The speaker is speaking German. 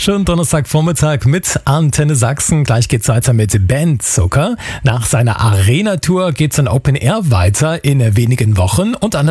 Schönen Donnerstagvormittag mit Antenne Sachsen. Gleich geht's weiter mit Ben Zucker. Nach seiner Arena-Tour geht's dann Open Air weiter in wenigen Wochen und an